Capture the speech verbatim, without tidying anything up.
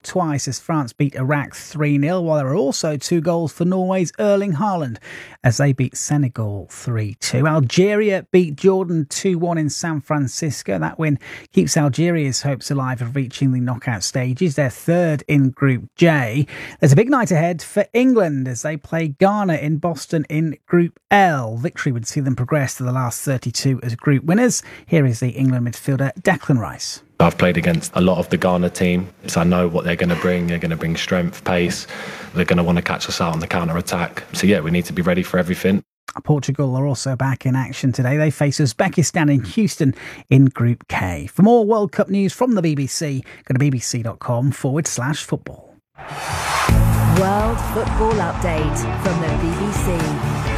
twice as France beat Iraq three nil, while there were also two goals for Norway's Erling Haaland as they beat Senegal three two. Algeria beat Jordan two one in San Francisco. That win keeps Algeria's hopes alive of reaching the knockout stages. They're third in Group J. There's a big night ahead for England as they play Ghana in Boston in Group L. Victory would see them progress to the last thirty-two as group winners. Here is the England midfielder Declan Rice. I've played against a lot of the Ghana team, so I know what they're going to bring. They're going to bring strength, pace. They're going to want to catch us out on the counter-attack. So yeah, we need to be ready for everything. Portugal are also back in action today. They face Uzbekistan in Houston in Group K. For more World Cup news from the B B C, go to bbc.com forward slash football. World Football Update from the B B C.